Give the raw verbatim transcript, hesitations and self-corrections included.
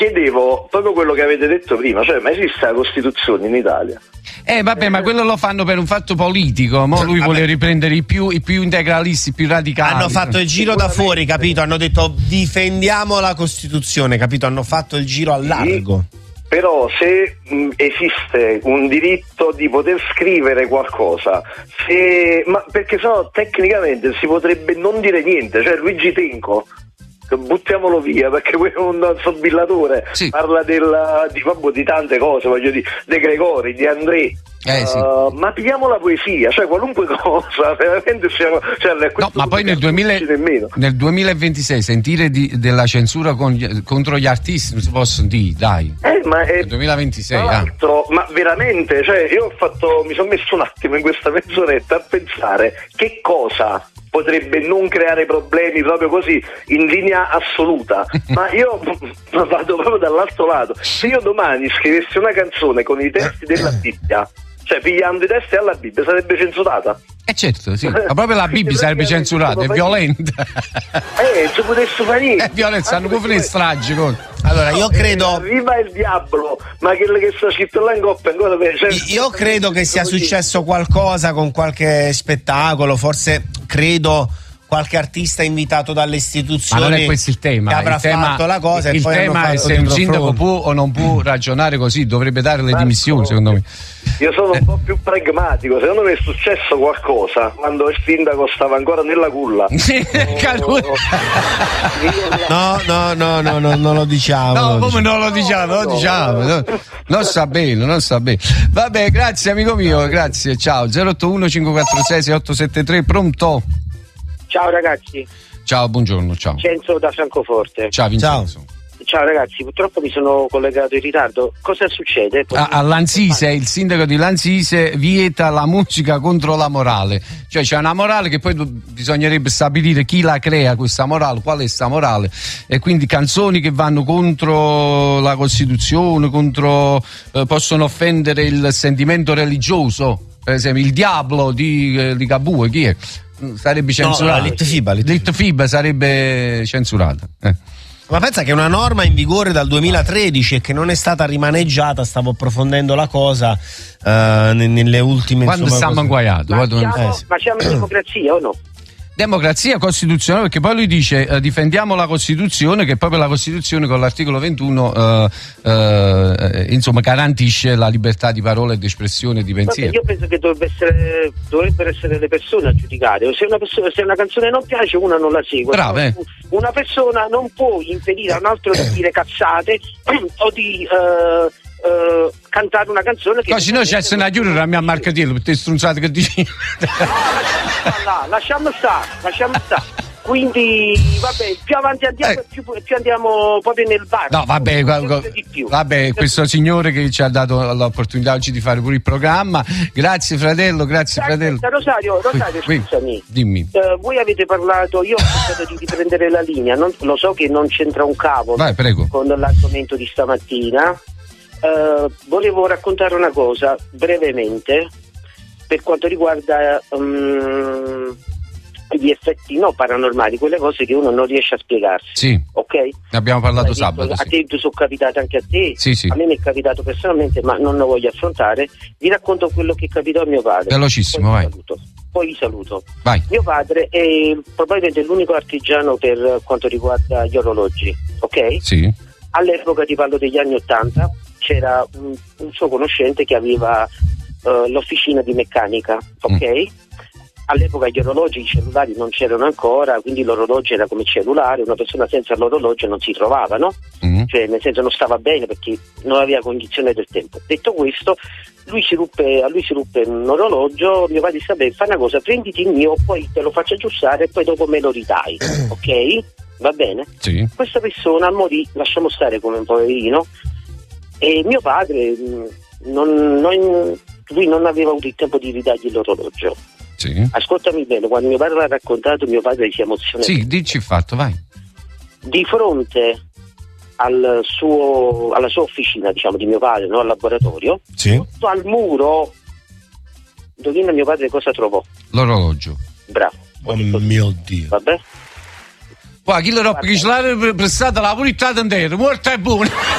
chiedevo proprio quello che avete detto prima, cioè ma esiste la Costituzione in Italia? Eh vabbè, eh. ma quello lo fanno per un fatto politico, mo lui vuole riprendere i più, i più integralisti, i più radicali. Hanno fatto il giro da fuori, capito? Hanno detto difendiamo la Costituzione, capito? Hanno fatto il giro al largo. Sì. Però se mh, esiste un diritto di poter scrivere qualcosa, se, ma perché sennò tecnicamente si potrebbe non dire niente, cioè Luigi Tenco, buttiamolo via perché quello è un sobillatore, sì. Parla del, di, vabbè, di tante cose, voglio dire, De Gregori, di André. Eh, sì. uh, ma pigliamo la poesia, cioè qualunque cosa, veramente siamo, cioè, no, ma poi nel, duemila, nel duemilaventisei sentire di, della censura con, contro gli artisti non si possono dire, dai. Eh, ma è, nel duemilaventisei, altro, ah. ma veramente, cioè io ho fatto, mi sono messo un attimo in questa mezz'oretta a pensare che cosa potrebbe non creare problemi proprio così in linea assoluta, ma io vado proprio dall'altro lato. Se io domani scrivessi una canzone con i testi della Bibbia, cioè pigliando i testi alla Bibbia, sarebbe censurata? Eh certo, sì, ma proprio la Bibbia sarebbe censurata, è violenta. Eh, ci potesse fare niente. È violenta, stanno come le stragi. Allora, io credo. Viva il diavolo, ma quello che sta scritto là in coppia ancora per... cioè, io credo che sia successo qualcosa con qualche spettacolo, forse credo qualche artista invitato dalle istituzioni. Ma non è questo il tema. Che avrà il tema, fatto la cosa il e poi tema è se un sindaco può o non può ragionare così, dovrebbe dare le dimissioni, secondo me. Io sono un po' più pragmatico, secondo me è successo qualcosa quando il sindaco stava ancora nella culla. no, no, no, no, no, non lo diciamo. No, non come diciamo. non lo diciamo, non lo diciamo. No, non sta bene, non sta bene. Vabbè, grazie amico mio, grazie, ciao. zero otto uno cinque quattro sei sei otto sette tre, pronto? Ciao ragazzi. Ciao, buongiorno, ciao. Vincenzo da Francoforte. Ciao Vincenzo. Ciao. Ciao ragazzi, purtroppo mi sono collegato in ritardo. Cosa succede? A, a Lanzise, il sindaco di Lanzise vieta la musica contro la morale. Cioè c'è una morale che poi bisognerebbe stabilire chi la crea questa morale, qual è sta morale. E quindi canzoni che vanno contro la Costituzione, contro eh, possono offendere il sentimento religioso. Per esempio il Diablo di eh, Ligabue, chi è? Sarebbe censurata. No, Litfiba, Litfiba sarebbe censurata. Eh. Ma pensa che è una norma in vigore dal duemilatredici e che non è stata rimaneggiata, stavo approfondendo la cosa uh, nelle ultime... Quando stiamo inguaiati. Ma, siamo, eh, sì. ma siamo in democrazia o no? Democrazia costituzionale, perché poi lui dice eh, difendiamo la Costituzione, che proprio la Costituzione con l'articolo ventuno eh, eh, insomma garantisce la libertà di parola e di espressione e di pensiero. Vabbè, io penso che dovrebbe essere, dovrebbero essere le persone a giudicare. Se una, persona, se una canzone non piace, una non la segue. Bravo, eh. Una persona non può impedire a un altro di dire cazzate o di uh, uh, cantare una canzone che... No, se no c'è una chiusura a mia marcatillo per te strunzate che dici. Là, lasciamo stare, lasciamo stare. Quindi vabbè, più avanti andiamo eh. più, più andiamo proprio nel bar. No, vabbè, vabbè, questo signore che ci ha dato l'opportunità oggi di fare pure il programma. Grazie fratello, grazie Dai, fratello. Rosario, Rosario, qui, scusami. Qui, dimmi. Uh, voi avete parlato, io ho cercato di riprendere la linea, non, lo so che non c'entra un cavolo. Vai, prego. Con l'argomento di stamattina. Uh, volevo raccontare una cosa brevemente per quanto riguarda um, gli effetti no paranormali, quelle cose che uno non riesce a spiegarsi. Sì. Ok? Ne abbiamo parlato sabato. A sì. te sono capitate anche a te. Sì, sì. A me mi è capitato personalmente, ma non lo voglio affrontare. Vi racconto quello che capitò a mio padre. Velocissimo, Poi vai. Vi saluto. Poi vi saluto. Vai. Mio padre è probabilmente l'unico artigiano per quanto riguarda gli orologi, ok? Sì. All'epoca, ti parlo degli anni Ottanta, c'era un, un suo conoscente che aveva uh, l'officina di meccanica, ok? Mm. All'epoca gli orologi, i cellulari non c'erano ancora, quindi l'orologio era come cellulare, una persona senza l'orologio non si trovava, no? Mm. Cioè nel senso non stava bene perché non aveva cognizione del tempo. Detto questo, lui si ruppe, a lui si ruppe un orologio, mio padre disse: beh, fai una cosa, prenditi il mio, poi te lo faccio aggiustare e poi dopo me lo ridai, ok? Va bene? Sì. Questa persona morì, lasciamo stare come un poverino, e mio padre, non, non, lui non aveva avuto il tempo di ridargli l'orologio. Sì. Ascoltami bene, quando mio padre l'ha raccontato, mio padre si emozionò. Sì, dici il fatto, vai. Di fronte al suo, alla sua officina, diciamo, di mio padre, no, al laboratorio, sì. Sotto al muro, indovina mio padre cosa trovò? L'orologio. Bravo. Oh mio Dio. Vabbè? Qua chi lo rompe, chi ce l'ha prestata la pulittata intera, morta e buona.